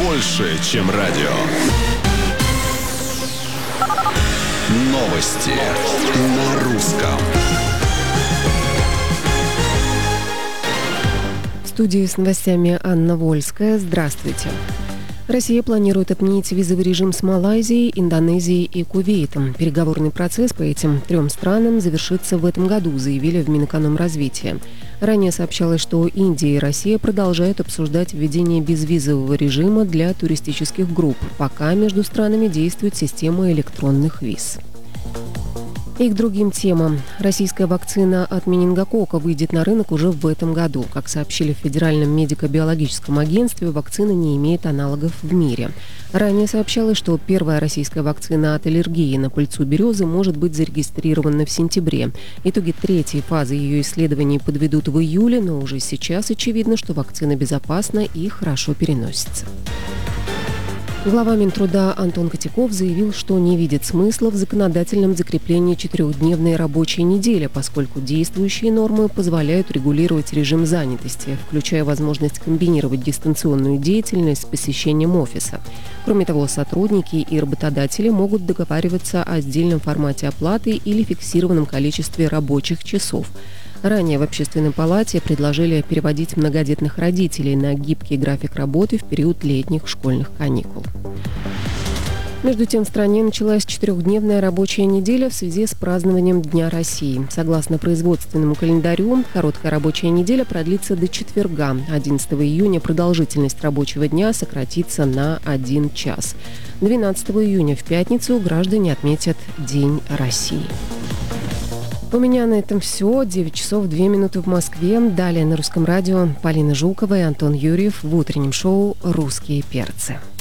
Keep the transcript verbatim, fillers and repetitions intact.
больше, чем радио. Новости на русском. В студии с новостями Анна Вольская. Здравствуйте. Россия планирует отменить визовый режим с Малайзией, Индонезией и Кувейтом. Переговорный процесс по этим трем странам завершится в этом году, заявили в Минэкономразвития. Ранее сообщалось, что Индия и Россия продолжают обсуждать введение безвизового режима для туристических групп, пока между странами действует система электронных виз. И к другим темам. Российская вакцина от менингококка выйдет на рынок уже в этом году. Как сообщили в Федеральном медико-биологическом агентстве, вакцина не имеет аналогов в мире. Ранее сообщалось, что первая российская вакцина от аллергии на пыльцу березы может быть зарегистрирована в сентябре. Итоги третьей фазы ее исследований подведут в июле, но уже сейчас очевидно, что вакцина безопасна и хорошо переносится. Глава Минтруда Антон Котяков заявил, что не видит смысла в законодательном закреплении четырехдневной рабочей недели, поскольку действующие нормы позволяют регулировать режим занятости, включая возможность комбинировать дистанционную деятельность с посещением офиса. Кроме того, сотрудники и работодатели могут договариваться о отдельном формате оплаты или фиксированном количестве рабочих часов. Ранее в Общественной палате предложили переводить многодетных родителей на гибкий график работы в период летних школьных каникул. Между тем, в стране началась четырехдневная рабочая неделя в связи с празднованием Дня России. Согласно производственному календарю, короткая рабочая неделя продлится до четверга. одиннадцатого июня продолжительность рабочего дня сократится на один час. двенадцатого июня в пятницу граждане отметят День России. У меня на этом все. девять часов две минуты в Москве. Далее на Русском радио Полина Жукова и Антон Юрьев в утреннем шоу «Русские перцы».